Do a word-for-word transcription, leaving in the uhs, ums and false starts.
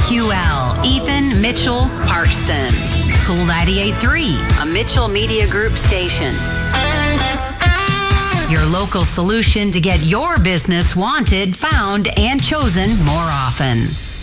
Q L, Ethan Mitchell Parkston. Cool ninety-eight point three, a Mitchell Media Group station. Your local solution to get your business wanted, found, and chosen more often.